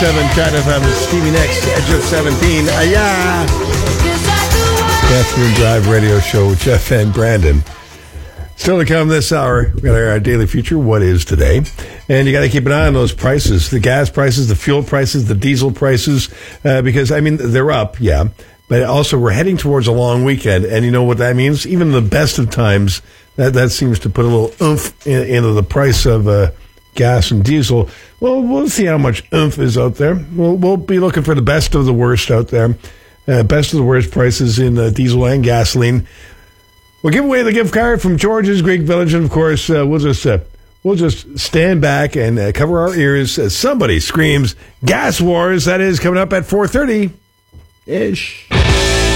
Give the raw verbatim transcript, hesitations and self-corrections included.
seven, China F M, Stevie Nicks, Edge of seventeen. Ayah! Afternoon Drive Radio Show with Jeff and Brandon. Still to come this hour, we got our daily future, what is today. And you got to keep an eye on those prices, the gas prices, the fuel prices, the diesel prices, uh, because, I mean, they're up, yeah. But also, we're heading towards a long weekend, and you know what that means? Even the best of times, that, that seems to put a little oomph in, into the price of uh, gas and diesel. Well, we'll see how much oomph is out there. We'll, we'll be looking for the best of the worst out there. Uh, best of the worst prices in uh, diesel and gasoline. We'll give away the gift card from George's Greek Village, and of course, uh, we'll just uh, we'll just stand back and uh, cover our ears as somebody screams "Gas Wars." That is coming up at four thirty ish.